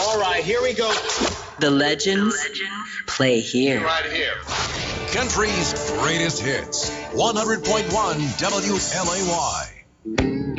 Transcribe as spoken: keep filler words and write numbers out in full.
All right, here we go. The legends play here. Right here. Country's greatest hits. one hundred point one W L A Y.